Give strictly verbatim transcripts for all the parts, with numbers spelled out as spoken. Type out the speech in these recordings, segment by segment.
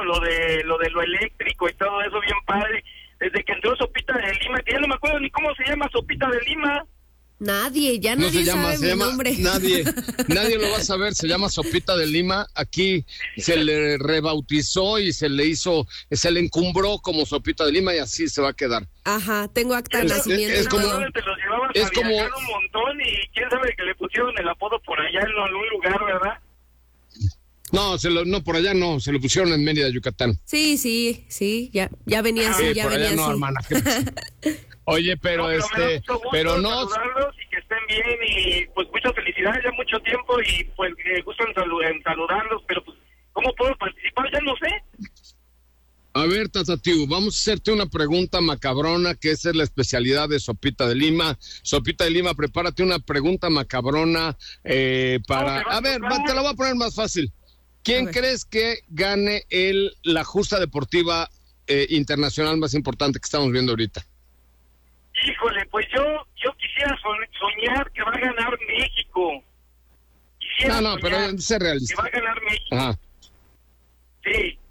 lo de lo de lo eléctrico y todo eso bien padre. Desde que entró Sopita de Lima, que ya no me acuerdo ni cómo se llama Sopita de Lima. Nadie, ya no nadie se llama, sabe se mi llama, nombre. Nadie, nadie lo va a saber, se llama Sopita de Lima. Aquí se le rebautizó y se le hizo, se le encumbró como Sopita de Lima y así se va a quedar. Ajá, tengo acta de Es- nacimiento. es y como- todo. Te los llevabas es a como- viajar un montón y quién sabe que le pusieron el apodo por allá en algún lugar, ¿verdad? No, se lo, no, por allá no, se lo pusieron en Mérida, Yucatán. Sí, sí, sí, ya, ya venía así, Sí, ya por venía allá no, así. hermana. Oye, pero No, me da este, mucho gusto pero no, saludarlos y que estén bien y pues muchas felicidades, ya mucho tiempo y pues eh, gusto en, salu- en saludarlos, pero pues ¿cómo puedo participar? Ya no sé. a ver, Tatatiu, vamos a hacerte una pregunta macabrona, que esa es la especialidad de Sopita de Lima. Sopita de Lima, prepárate una pregunta macabrona eh, para... No, me va A ver, a tocar. te la voy a poner más fácil. A ¿Quién ver. crees que gane el la justa deportiva eh, internacional más importante que estamos viendo ahorita? Híjole, pues yo yo quisiera son- soñar que va a ganar México. Quisiera No, no, pero soñar sé que realista. va a ganar México. Ajá. Sí,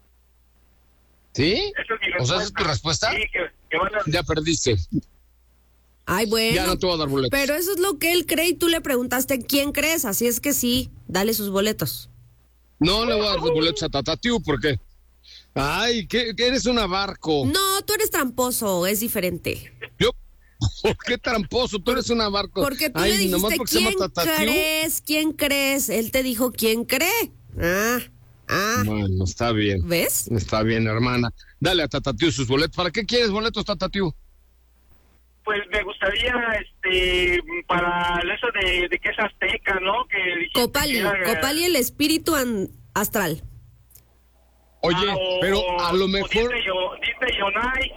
¿Sí? esa es mi respuesta. O sea, ¿esa es tu respuesta? Sí, que, que van a... Ya perdiste. Ay, bueno. Ya no te voy a dar boletos. Pero eso es lo que él cree y tú le preguntaste quién crees, así es que sí, dale sus boletos. No le voy a dar los boletos a Tatatiu porque... Ay, que, que eres una barco. No, tú eres tramposo, es diferente. Yo, ¿por qué tramposo? Tú eres una barco. Porque tú Ay, le nomás dijiste porque se llama quién Tatatiu. crees, quién crees. Él te dijo quién cree. Ah, ah. Bueno, está bien. ¿Ves? Está bien, hermana. Dale a Tatatiu sus boletos. ¿Para qué quieres boletos, Tatatiu? Pues me gustaría, este, para eso de, de que es azteca, ¿no? Que dijiste Copali, que era- Copali el espíritu an- astral. Oye, Ah, o- pero a lo o mejor... Disney o- Disney on Ice.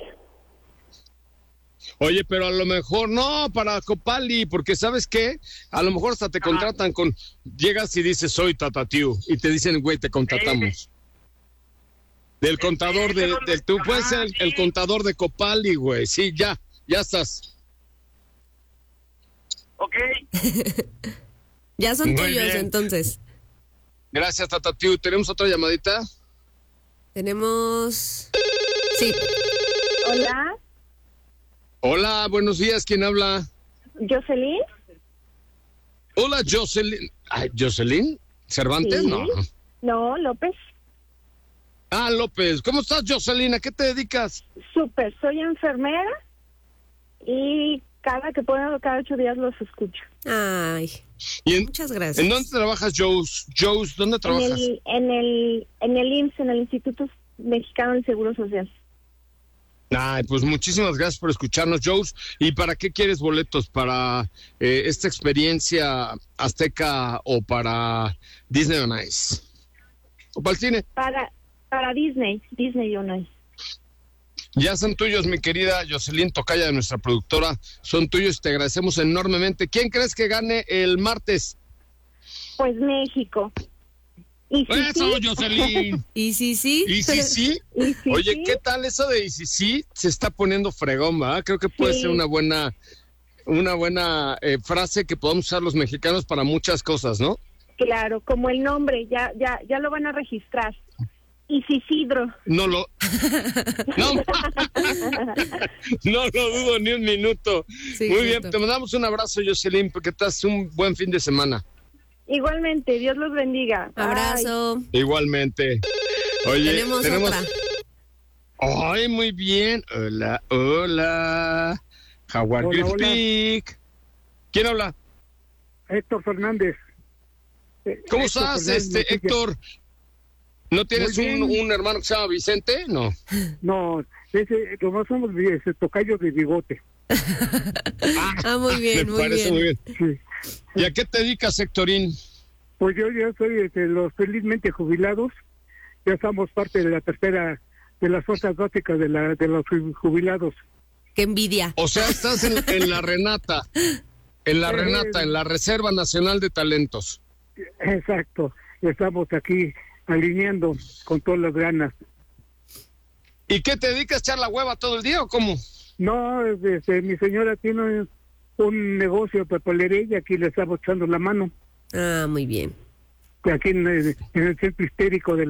Oye, pero a lo mejor no, para Copali, porque ¿sabes qué? A lo mejor hasta te Ajá. contratan con... Llegas y dices, soy Tatatiu, y te dicen, güey, te contratamos. Del contador de... ¿dónde? Del, tú puedes ser Ajá, el, sí. el contador de Copali, güey. Sí, ya, ya estás. Ok. Ya son Muy tuyos, bien. entonces. Gracias, Tatatiu. ¿Tenemos otra llamadita? Tenemos... Sí. Hola, Hola, buenos días, ¿quién habla? Jocelyn. Hola, Jocelyn. Ay, ¿Jocelyn? ¿Cervantes? Sí. No. No, López. Ah, López. ¿Cómo estás, Jocelyn? ¿A qué te dedicas? Súper, soy enfermera y cada que puedo, cada ocho días los escucho. Ay, ¿Y en, muchas gracias. ¿en dónde trabajas, Joes? Joes, ¿dónde En trabajas? el, en el, en el I M S S, en el Instituto Mexicano del Seguro Social. Ay, pues muchísimas gracias por escucharnos, Joes. ¿Y para qué quieres boletos? ¿Para eh, esta experiencia azteca o para Disney on Ice? ¿O para el cine? Para, para Disney, Disney on Ice. Ya son tuyos, mi querida Jocelyn Tocaya, de nuestra productora. Son tuyos, te agradecemos enormemente. ¿Quién crees que gane el martes? Pues México. Y si ¡Eso, sí, Jocelyn! ¿Y sí, sí? ¿Y si sí? y si Oye, sí, ¿qué tal eso de y si sí? Se está poniendo fregón, ¿verdad? Creo que puede Sí. ser una buena, una buena eh, frase que podamos usar los mexicanos para muchas cosas, ¿no? claro, como el nombre, ya, ya, ya lo van a registrar. Isidro. No lo... No, no lo dudo ni un minuto. Sí, Muy bien, justo. te mandamos un abrazo, Jocelyn, porque te haces un buen fin de semana. Igualmente, Dios los bendiga. Bye. Abrazo. Igualmente. Oye, Tenemos, otra. Ay, muy bien. Hola, hola. How are Hola, you hola. speak? ¿Quién habla? Héctor Fernández. Eh, ¿Cómo Héctor estás, Fernández este Mejía. Héctor? ¿No tienes Muy un, bien. un hermano que se llama Vicente? No. No, ese, nomás somos ese, tocayo de bigote. Ah, muy bien, Me muy parece bien. muy bien. Sí. ¿Y a qué te dedicas, Héctorín? Pues yo ya soy este, los felizmente jubilados. Ya somos parte de la tercera, de las fuerzas básicas de, la, de los jubilados. Qué envidia. O sea, estás en, en la Renata. En la Eh, Renata, en la Reserva Nacional de Talentos. Exacto. Estamos aquí alineando con todas las ganas. ¿Y qué te dedicas? ¿Echar la hueva todo el día o cómo? No, este, mi señora tiene un negocio de papelería y aquí le estamos echando la mano. Ah, muy bien. Aquí en el, en el centro histérico de